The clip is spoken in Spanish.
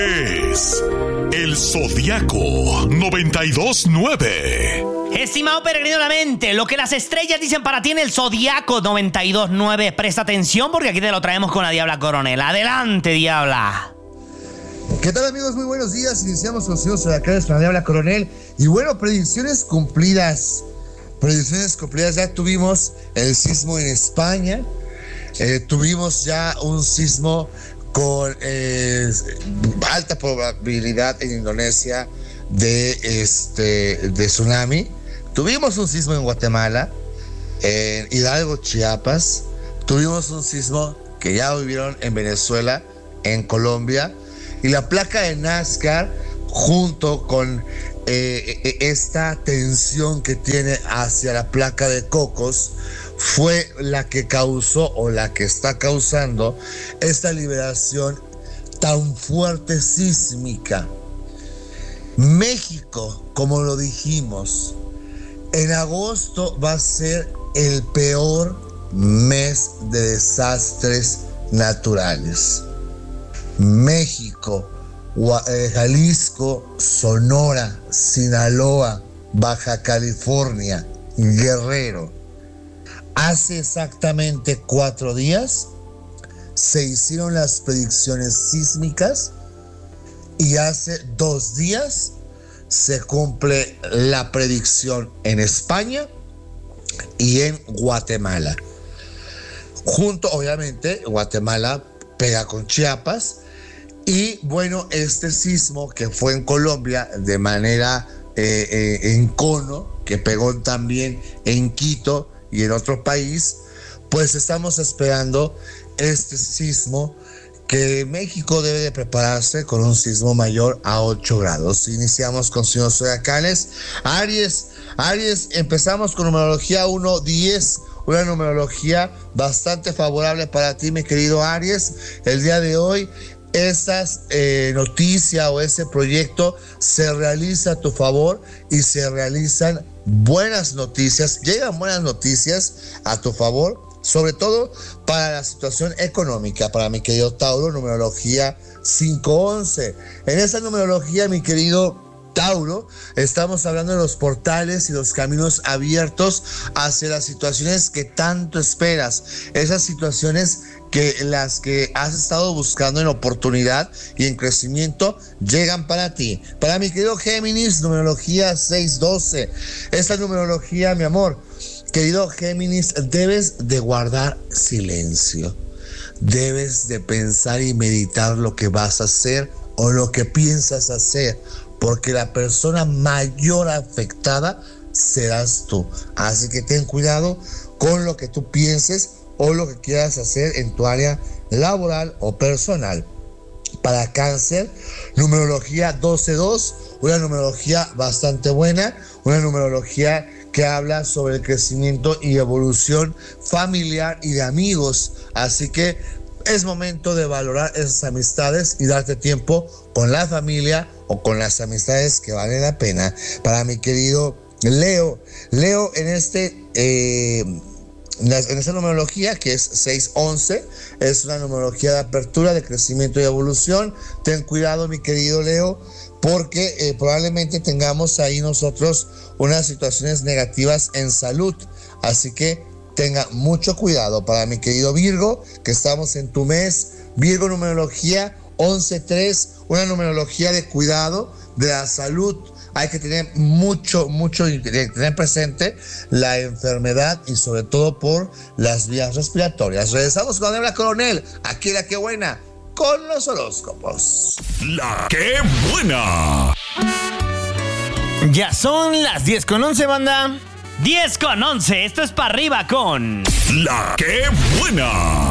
Es el Zodiaco 92.9. Estimado peregrino de la mente, lo que las estrellas dicen para ti en el Zodiaco 92.9. Presta atención porque aquí te lo traemos con la Diabla Coronel. Adelante, Diabla. ¿Qué tal, amigos? Muy buenos días. Iniciamos con los zodiacales con la Diabla Coronel. Y bueno, predicciones cumplidas. Predicciones cumplidas. Ya tuvimos el sismo en España. Tuvimos ya un sismo con alta probabilidad en Indonesia de tsunami. Tuvimos un sismo en Guatemala, en Hidalgo, Chiapas. Tuvimos un sismo que ya vivieron en Venezuela, en Colombia. Y la placa de Nazca, junto con esta tensión que tiene hacia la placa de Cocos, fue la que causó o la que está causando esta liberación tan fuerte sísmica. México, como lo dijimos, en agosto va a ser el peor mes de desastres naturales. México, Jalisco, Sonora, Sinaloa, Baja California, Guerrero. Hace exactamente 4 días se hicieron las predicciones sísmicas y hace 2 días se cumple la predicción en España y en Guatemala. Junto, obviamente, Guatemala pega con Chiapas. Y bueno, este sismo que fue en Colombia de manera en cono, que pegó también en Quito y en otro país, pues estamos esperando este sismo, que México debe de prepararse con un sismo mayor a 8 grados. Iniciamos con signos zodiacales. Aries, empezamos con numerología 1-10, una numerología bastante favorable para ti, mi querido Aries. El día de hoy, esta noticia o ese proyecto se realiza a tu favor y se realizan buenas noticias, llegan buenas noticias a tu favor, sobre todo para la situación económica. Para mi querido Tauro, numerología 5-11. En esa numerología, mi querido Tauro, estamos hablando de los portales y los caminos abiertos hacia las situaciones que tanto esperas, esas situaciones que las que has estado buscando en oportunidad y en crecimiento llegan para ti. Para mi querido Géminis, numerología 6-12. Esta numerología, mi amor, querido Géminis, debes de guardar silencio. Debes de pensar y meditar lo que vas a hacer o lo que piensas hacer, porque la persona mayor afectada serás tú. Así que ten cuidado con lo que tú pienses o lo que quieras hacer en tu área laboral o personal. Para Cáncer, numerología 12-2, una numerología bastante buena, una numerología que habla sobre el crecimiento y evolución familiar y de amigos. Así que es momento de valorar esas amistades y darte tiempo con la familia o con las amistades que valen la pena. Para mi querido Leo, en esta numerología que es 6-11, es una numerología de apertura, de crecimiento y evolución. Ten cuidado, mi querido Leo, porque probablemente tengamos ahí nosotros unas situaciones negativas en salud. Así que tenga mucho cuidado. Para mi querido Virgo, que estamos en tu mes, Virgo, numerología 11-3, una numerología de cuidado de la salud. Hay que tener mucho, tener presente la enfermedad y sobre todo por las vías respiratorias. Regresamos con Diabla Coronel, aquí la que buena, con los horóscopos. La que buena. Ya son las 10:11, banda. 10:11, esto es para arriba con La que buena.